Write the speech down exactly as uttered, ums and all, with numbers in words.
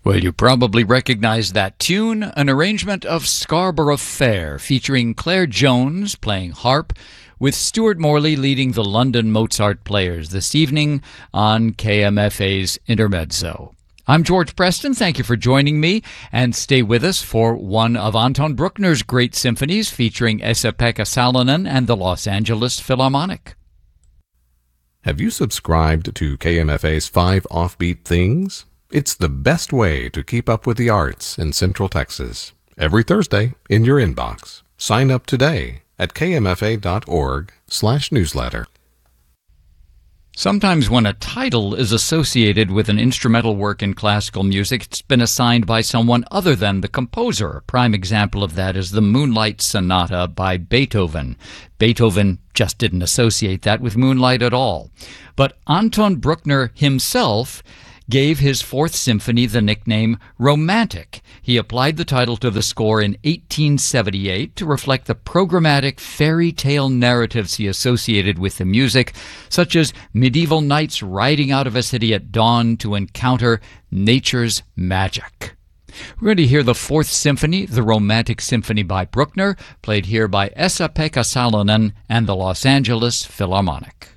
Well, you probably recognize that tune, an arrangement of Scarborough Fair featuring Claire Jones playing harp, with Stuart Morley leading the London Mozart Players this evening on K M F A's Intermezzo. I'm George Preston. Thank you for joining me, and stay with us for one of Anton Bruckner's great symphonies featuring Esa-Pekka Salonen and the Los Angeles Philharmonic. Have you subscribed to K M F A's Five Offbeat Things? It's the best way to keep up with the arts in Central Texas. Every Thursday in your inbox. Sign up today at kmfa.org slash newsletter. Sometimes when a title is associated with an instrumental work in classical music, it's been assigned by someone other than the composer. A prime example of that is the Moonlight Sonata by Beethoven. Beethoven just didn't associate that with moonlight at all. But Anton Bruckner himself gave his Fourth Symphony the nickname Romantic. He applied the title to the score in eighteen seventy-eight to reflect the programmatic fairy tale narratives he associated with the music, such as medieval knights riding out of a city at dawn to encounter nature's magic. We're going to hear the Fourth Symphony, the Romantic Symphony by Bruckner, played here by Esa-Pekka Salonen and the Los Angeles Philharmonic.